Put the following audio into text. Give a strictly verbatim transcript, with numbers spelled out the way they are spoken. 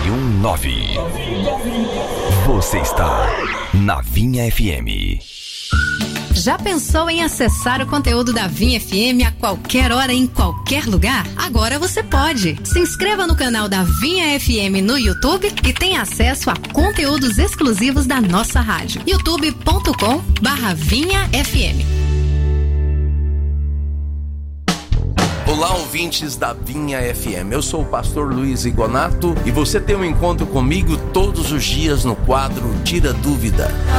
e um nove. Você está na Vinha F M. Já pensou em acessar o conteúdo da Vinha F M a qualquer hora, em qualquer lugar? Agora você pode. Se inscreva no canal da Vinha F M no YouTube e tenha acesso a conteúdos exclusivos da nossa rádio. youtube ponto com barra Vinha F M. Olá, ouvintes da Vinha F M. Eu sou o pastor Luiz Igonato e você tem um encontro comigo todos os dias no quadro Tira Dúvida. A